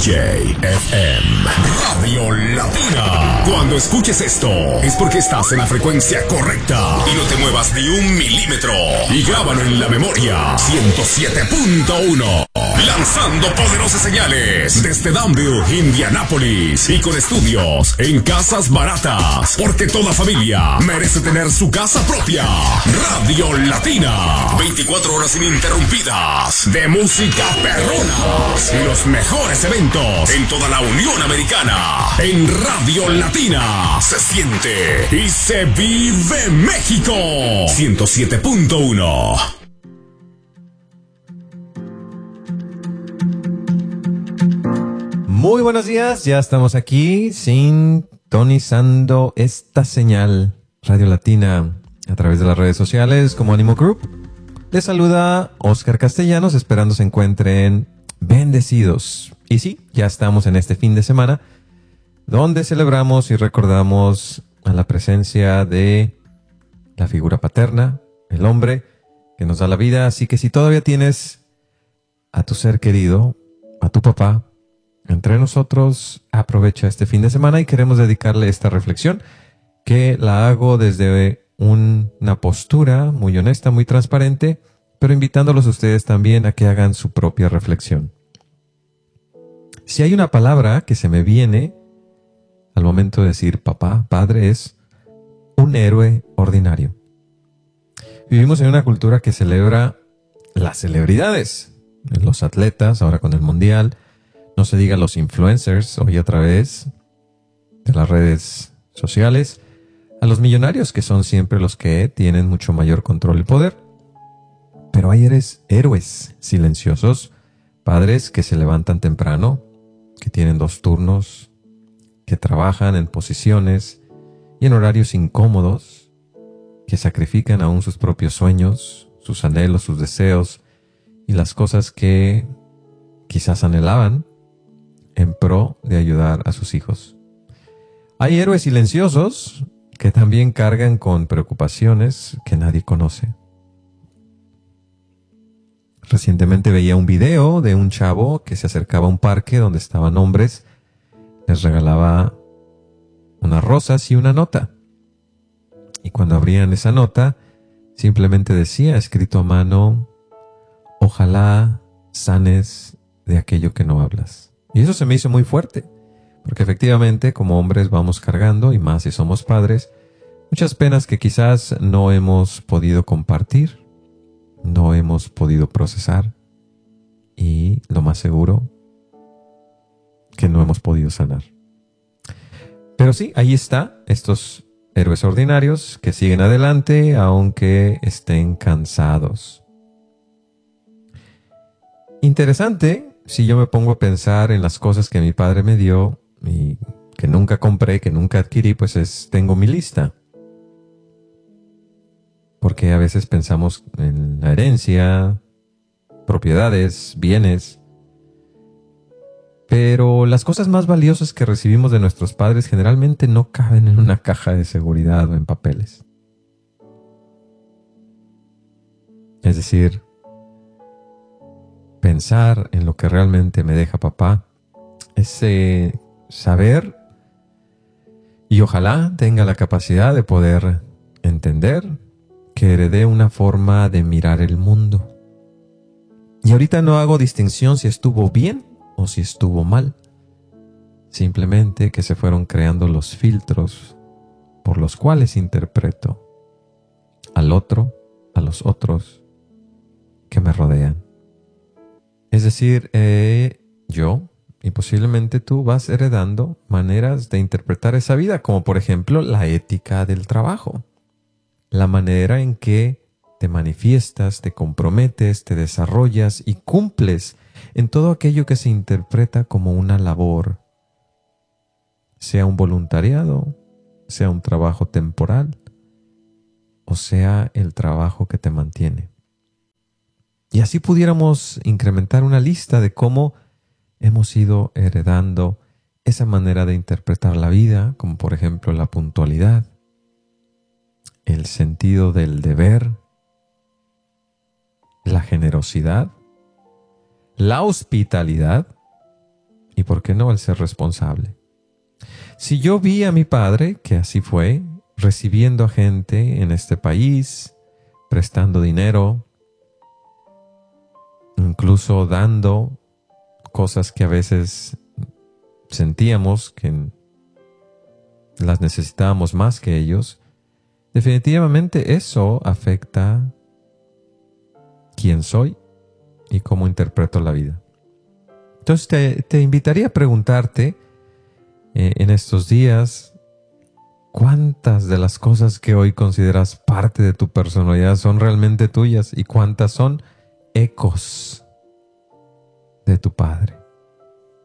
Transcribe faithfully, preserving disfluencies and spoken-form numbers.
J F M, Radio Latina. Cuando escuches esto, es porque estás en la frecuencia correcta. Y no te muevas ni un milímetro. Y grábalo en la memoria. ciento siete punto uno. Lanzando poderosas señales desde Danville, Indianápolis. Y con estudios en casas baratas. Porque toda familia merece tener su casa propia. Radio Latina. veinticuatro horas ininterrumpidas de música perrona. Y los mejores eventos en toda la Unión Americana. En Radio Latina se siente y se vive México. ciento siete punto uno. Muy buenos días, ya estamos aquí sintonizando esta señal Radio Latina a través de las redes sociales como Ánimo Group. Les saluda Oscar Castellanos, esperando se encuentren bendecidos. Y sí, ya estamos en este fin de semana donde celebramos y recordamos a la presencia de la figura paterna, el hombre que nos da la vida. Así que si todavía tienes a tu ser querido, a tu papá, entre nosotros, aprovecha este fin de semana y queremos dedicarle esta reflexión que la hago desde un, una postura muy honesta, muy transparente, pero invitándolos a ustedes también a que hagan su propia reflexión. Si hay una palabra que se me viene al momento de decir papá, padre, es un héroe ordinario. Vivimos en una cultura que celebra las celebridades, los atletas, ahora con el mundial. No se diga los influencers, hoy a través de las redes sociales, a los millonarios que son siempre los que tienen mucho mayor control y poder. Pero hay héroes, héroes silenciosos, padres que se levantan temprano, que tienen dos turnos, que trabajan en posiciones y en horarios incómodos, que sacrifican aún sus propios sueños, sus anhelos, sus deseos y las cosas que quizás anhelaban, en pro de ayudar a sus hijos. Hay héroes silenciosos que también cargan con preocupaciones que nadie conoce. Recientemente veía un video de un chavo que se acercaba a un parque donde estaban hombres, les regalaba unas rosas y una nota. Y cuando abrían esa nota, simplemente decía, escrito a mano, ojalá sanes de aquello que no hablas. Y eso se me hizo muy fuerte, porque efectivamente como hombres vamos cargando, y más si somos padres, muchas penas que quizás no hemos podido compartir, no hemos podido procesar, y lo más seguro, que no hemos podido sanar. Pero sí, ahí está, estos héroes ordinarios que siguen adelante aunque estén cansados. Interesante. Si yo me pongo a pensar en las cosas que mi padre me dio y que nunca compré, que nunca adquirí, pues es, tengo mi lista. Porque a veces pensamos en la herencia, propiedades, bienes. Pero las cosas más valiosas que recibimos de nuestros padres generalmente no caben en una caja de seguridad o en papeles. Es decir, pensar en lo que realmente me deja papá, ese saber, y ojalá tenga la capacidad de poder entender que heredé una forma de mirar el mundo. Y ahorita no hago distinción si estuvo bien o si estuvo mal. Simplemente que se fueron creando los filtros por los cuales interpreto al otro, a los otros que me rodean. Es decir, eh, yo y posiblemente tú vas heredando maneras de interpretar esa vida, como por ejemplo la ética del trabajo, la manera en que te manifiestas, te comprometes, te desarrollas y cumples en todo aquello que se interpreta como una labor, sea un voluntariado, sea un trabajo temporal o sea el trabajo que te mantiene. Y así pudiéramos incrementar una lista de cómo hemos ido heredando esa manera de interpretar la vida, como por ejemplo la puntualidad, el sentido del deber, la generosidad, la hospitalidad, y por qué no el ser responsable. Si yo vi a mi padre, que así fue, recibiendo a gente en este país, prestando dinero, incluso dando cosas que a veces sentíamos que las necesitábamos más que ellos, definitivamente eso afecta quién soy y cómo interpreto la vida. Entonces te, te invitaría a preguntarte eh, en estos días, ¿cuántas de las cosas que hoy consideras parte de tu personalidad son realmente tuyas y cuántas son ecos de tu padre?